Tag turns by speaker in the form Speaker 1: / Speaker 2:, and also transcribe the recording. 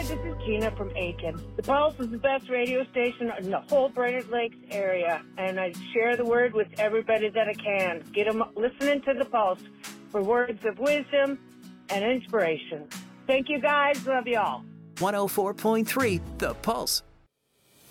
Speaker 1: Hi, this is Gina from Aiken. The Pulse is the best radio station in the whole Brainerd Lakes area, and I share the word with everybody that I can. Get them listening to the Pulse for words of wisdom and inspiration. Thank you, guys. Love you all.
Speaker 2: 104.3 The Pulse.